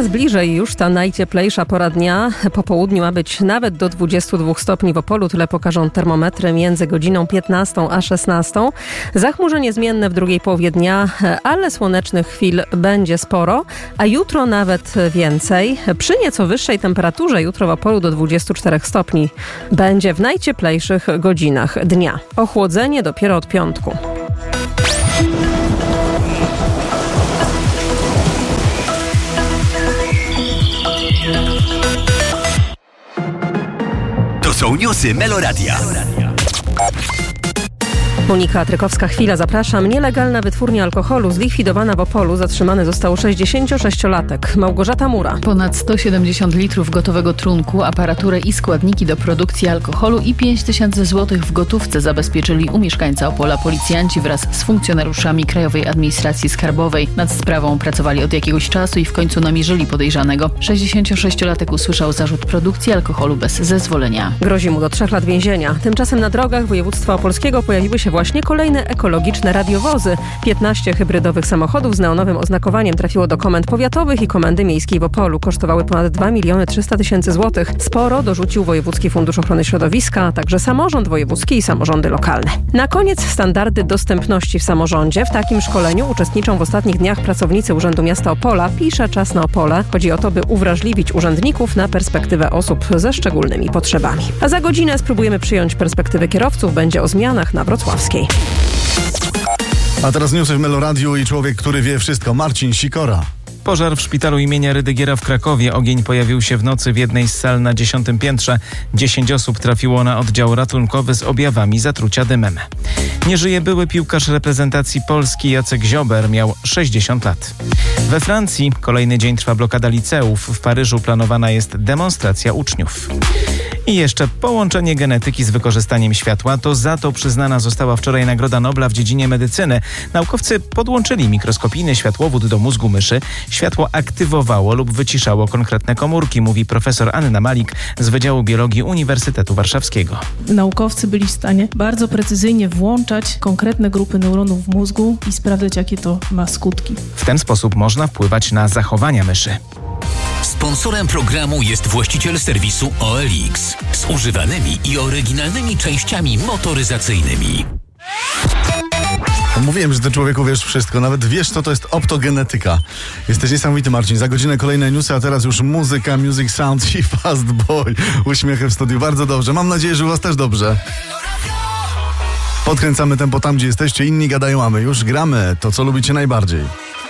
Coraz bliżej już ta najcieplejsza pora dnia. Po południu ma być nawet do 22 stopni w Opolu. Tyle pokażą termometry między godziną 15 a 16. Zachmurzenie zmienne w drugiej połowie dnia, ale słonecznych chwil będzie sporo, a jutro nawet więcej. Przy nieco wyższej temperaturze jutro w Opolu do 24 stopni będzie w najcieplejszych godzinach dnia. Ochłodzenie dopiero od piątku. To są newsy Meloradia. Monika Trykowska-Chwila, zapraszam. Nielegalna wytwórnia alkoholu zlikwidowana w Opolu. Zatrzymany został 66-latek. Małgorzata Mura. Ponad 170 litrów gotowego trunku, aparaturę i składniki do produkcji alkoholu i 5000 zł w gotówce zabezpieczyli u mieszkańca Opola policjanci wraz z funkcjonariuszami Krajowej Administracji Skarbowej. Nad sprawą pracowali od jakiegoś czasu i w końcu namierzyli podejrzanego. 66-latek usłyszał zarzut produkcji alkoholu bez zezwolenia. Grozi mu do 3 lat więzienia. Tymczasem na drogach województwa opolskiego pojawiły się właśnie kolejne ekologiczne radiowozy. 15 hybrydowych samochodów z neonowym oznakowaniem trafiło do komend powiatowych i Komendy Miejskiej w Opolu. Kosztowały ponad 2 300 000 złotych. Sporo dorzucił Wojewódzki Fundusz Ochrony Środowiska, a także samorząd wojewódzki i samorządy lokalne. Na koniec standardy dostępności w samorządzie. W takim szkoleniu uczestniczą w ostatnich dniach pracownicy Urzędu Miasta Opola. Pisze Czas na Opole. Chodzi o to, by uwrażliwić urzędników na perspektywę osób ze szczególnymi potrzebami. A za godzinę spróbujemy przyjąć perspektywę kierowców. Będzie o zmianach na Wrocławskiej. A teraz newsy w Meloradiu i człowiek, który wie wszystko. Marcin Sikora. Pożar w szpitalu imienia Rydygiera w Krakowie. Ogień pojawił się w nocy w jednej z sal na 10. piętrze. 10 osób trafiło na oddział ratunkowy z objawami zatrucia dymem. Nie żyje były piłkarz reprezentacji Polski Jacek Ziober. Miał 60 lat. We Francji kolejny dzień trwa blokada liceów. W Paryżu planowana jest demonstracja uczniów. I jeszcze połączenie genetyki z wykorzystaniem światła. To za to przyznana została wczoraj Nagroda Nobla w dziedzinie medycyny. Naukowcy podłączyli mikroskopijny światłowód do mózgu myszy. Światło aktywowało lub wyciszało konkretne komórki, mówi profesor Anna Malik z Wydziału Biologii Uniwersytetu Warszawskiego. Naukowcy byli w stanie bardzo precyzyjnie włączać konkretne grupy neuronów w mózgu i sprawdzać, jakie to ma skutki. W ten sposób można wpływać na zachowania myszy. Sponsorem programu jest właściciel serwisu OLX z używanymi i oryginalnymi częściami motoryzacyjnymi. Mówiłem, że ty, człowieku, wiesz wszystko. Nawet wiesz, co to jest optogenetyka. Jesteś niesamowity, Marcin. Za godzinę kolejne newsy, a teraz już muzyka, Music Sound i Fast Boy. Uśmiechy w studiu. Bardzo dobrze. Mam nadzieję, że u was też dobrze. Podkręcamy tempo tam, gdzie jesteście. Inni gadają, a my już gramy to, co lubicie najbardziej.